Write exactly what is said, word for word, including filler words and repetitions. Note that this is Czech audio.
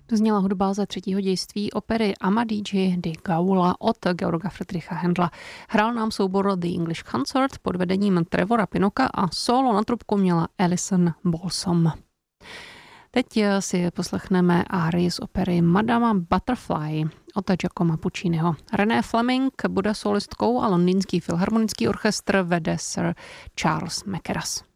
To zněla hudba ze třetího dějství opery Amadigi di Gaula od Georga Friedricha Händla. Hrál nám soubor The English Consort pod vedením Trevora Pinoka a solo na trubku měla Alison Balsom. Teď si poslechneme árii z opery Madama Butterfly od Giacomo Pucciniho. René Fleming bude solistkou a londýnský filharmonický orchestr vede Sir Charles Mackerras.